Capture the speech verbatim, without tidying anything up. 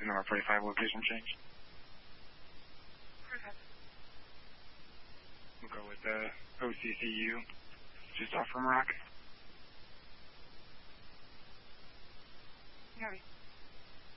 the number forty-five location change. We'll go with uh, O C C U, just off from Rock.